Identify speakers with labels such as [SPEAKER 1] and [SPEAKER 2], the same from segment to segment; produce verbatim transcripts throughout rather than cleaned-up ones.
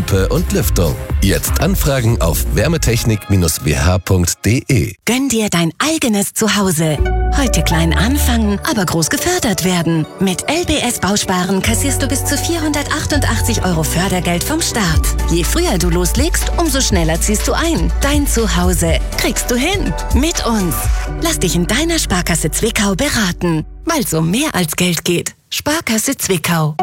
[SPEAKER 1] Wärmepumpe und Lüftung. Jetzt anfragen auf wärmetechnik w h punkt d e.
[SPEAKER 2] Gönn dir dein eigenes Zuhause. Heute klein anfangen, aber groß gefördert werden. Mit L B S Bausparen kassierst du bis zu vierhundertachtundachtzig Euro Fördergeld vom Staat. Je früher du loslegst, umso schneller ziehst du ein. Dein Zuhause kriegst du hin. Mit uns. Lass dich in deiner Sparkasse Zwickau beraten. Weil es um mehr als Geld geht. Sparkasse Zwickau.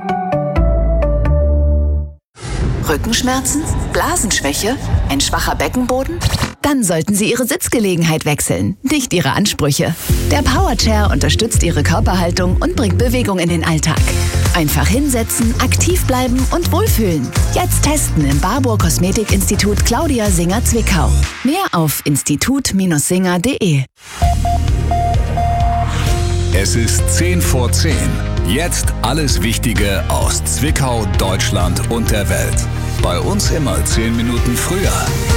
[SPEAKER 3] Rückenschmerzen? Blasenschwäche? Ein schwacher Beckenboden? Dann sollten Sie Ihre Sitzgelegenheit wechseln, nicht Ihre Ansprüche. Der Powerchair unterstützt Ihre Körperhaltung und bringt Bewegung in den Alltag. Einfach hinsetzen, aktiv bleiben und wohlfühlen. Jetzt testen im Barbour Kosmetikinstitut Claudia Singer Zwickau. Mehr auf institut Bindestrich singer punkt de.
[SPEAKER 4] Es ist zehn vor zehn. Jetzt alles Wichtige aus Zwickau, Deutschland und der Welt. Bei uns immer zehn Minuten früher.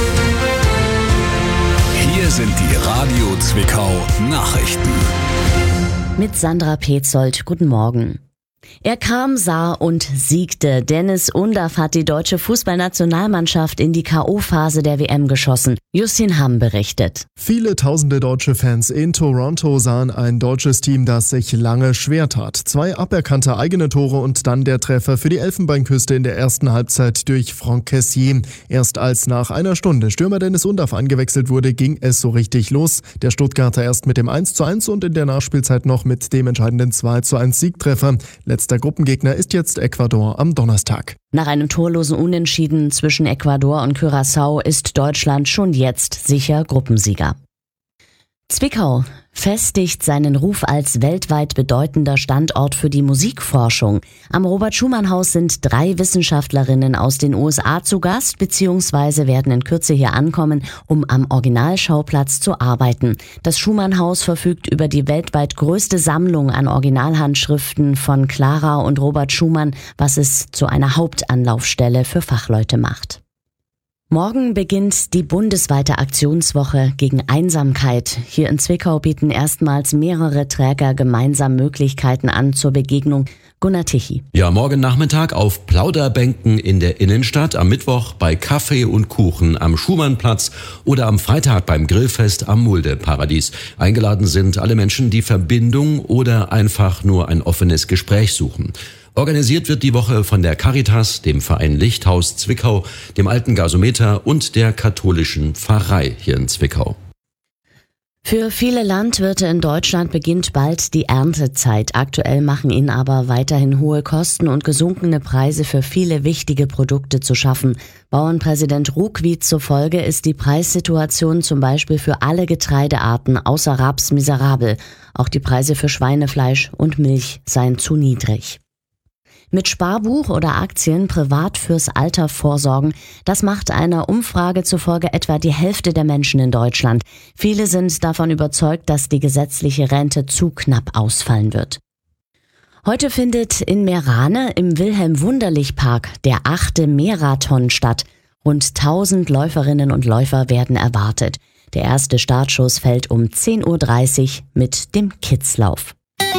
[SPEAKER 4] Hier sind die Radio Zwickau Nachrichten.
[SPEAKER 5] Mit Sandra Petzold, guten Morgen. Er kam, sah und siegte. Dennis Undaff hat die deutsche Fußballnationalmannschaft in die K O-Phase der W M geschossen. Justin Hamm berichtet.
[SPEAKER 6] Viele tausende deutsche Fans in Toronto sahen ein deutsches Team, das sich lange schwer tat. Zwei aberkannte eigene Tore und dann der Treffer für die Elfenbeinküste in der ersten Halbzeit durch Franck Kessié. Erst als nach einer Stunde Stürmer Dennis Undaff eingewechselt wurde, ging es so richtig los. Der Stuttgarter erst mit dem eins zu eins und in der Nachspielzeit noch mit dem entscheidenden zwei zu eins Siegtreffer. Letzter Gruppengegner ist jetzt Ecuador am Donnerstag.
[SPEAKER 5] Nach einem torlosen Unentschieden zwischen Ecuador und Curaçao ist Deutschland schon jetzt sicher Gruppensieger. Zwickau festigt seinen Ruf als weltweit bedeutender Standort für die Musikforschung. Am Robert-Schumann-Haus sind drei Wissenschaftlerinnen aus den U S A zu Gast bzw. werden in Kürze hier ankommen, um am Originalschauplatz zu arbeiten. Das Schumann-Haus verfügt über die weltweit größte Sammlung an Originalhandschriften von Clara und Robert Schumann, was es zu einer Hauptanlaufstelle für Fachleute macht. Morgen beginnt die bundesweite Aktionswoche gegen Einsamkeit. Hier in Zwickau bieten erstmals mehrere Träger gemeinsam Möglichkeiten an zur Begegnung. Gunnar Tichy.
[SPEAKER 7] Ja, morgen Nachmittag auf Plauderbänken in der Innenstadt, am Mittwoch bei Kaffee und Kuchen am Schumannplatz oder am Freitag beim Grillfest am Muldeparadies. Eingeladen sind alle Menschen, die Verbindung oder einfach nur ein offenes Gespräch suchen. Organisiert wird die Woche von der Caritas, dem Verein Lichthaus Zwickau, dem Alten Gasometer und der katholischen Pfarrei hier in Zwickau.
[SPEAKER 5] Für viele Landwirte in Deutschland beginnt bald die Erntezeit. Aktuell machen ihnen aber weiterhin hohe Kosten und gesunkene Preise für viele wichtige Produkte zu schaffen. Bauernpräsident Ruckwied zufolge ist die Preissituation zum Beispiel für alle Getreidearten außer Raps miserabel. Auch die Preise für Schweinefleisch und Milch seien zu niedrig. Mit Sparbuch oder Aktien privat fürs Alter vorsorgen, das macht einer Umfrage zufolge etwa die Hälfte der Menschen in Deutschland. Viele sind davon überzeugt, dass die gesetzliche Rente zu knapp ausfallen wird. Heute findet in Meerane im Wilhelm-Wunderlich-Park der achte Marathon statt. Rund tausend Läuferinnen und Läufer werden erwartet. Der erste Startschuss fällt um zehn Uhr dreißig mit dem Kitzlauf.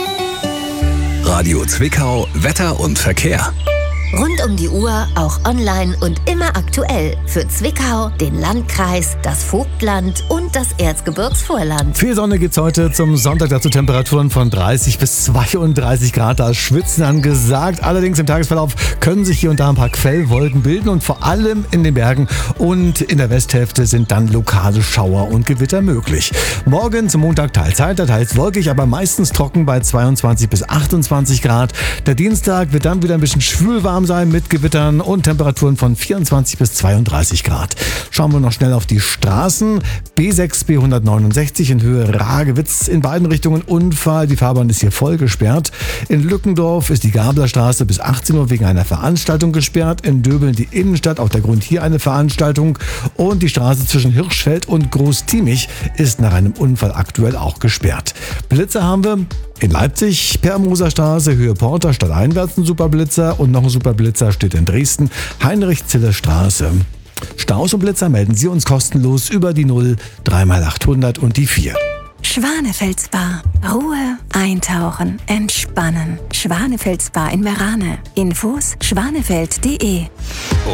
[SPEAKER 4] Radio Zwickau, Wetter und Verkehr.
[SPEAKER 8] Rund um die Uhr, auch online und immer aktuell. Für Zwickau, den Landkreis, das Vogtland und das Erzgebirgsvorland.
[SPEAKER 9] Viel Sonne gibt's heute zum Sonntag, dazu Temperaturen von dreißig bis zweiunddreißig Grad. Da ist Schwitzen angesagt. Allerdings im Tagesverlauf können sich hier und da ein paar Quellwolken bilden und vor allem in den Bergen und in der Westhälfte sind dann lokale Schauer und Gewitter möglich. Morgen zum Montag teils heiter, teils wolkig, aber meistens trocken bei zweiundzwanzig bis achtundzwanzig Grad. Der Dienstag wird dann wieder ein bisschen schwül warm sein mit Gewittern und Temperaturen von vierundzwanzig bis zweiunddreißig Grad. Schauen wir noch schnell auf die Straßen. B sechs B hundertneunundsechzig in Höhe Ragewitz in beiden Richtungen Unfall. Die Fahrbahn ist hier voll gesperrt. In Lückendorf ist die Gablerstraße bis achtzehn Uhr wegen einer Veranstaltung gesperrt. In Döbeln die Innenstadt, auch der Grund hier eine Veranstaltung. Und die Straße zwischen Hirschfeld und Groß-Tiemich ist nach einem Unfall aktuell auch gesperrt. Blitzer haben wir in Leipzig, Permoser-Straße, Höhe Porter, stadteinwärts ein Superblitzer und noch ein Superblitzer steht in Dresden, Heinrich-Zille-Straße. Staus und Blitzer melden Sie uns kostenlos über die null drei mal achthundert und die vier.
[SPEAKER 3] Schwanefeld Spa. Ruhe, eintauchen, entspannen. Schwanefeld Spa in Meerane. Infos schwanefeld punkt de.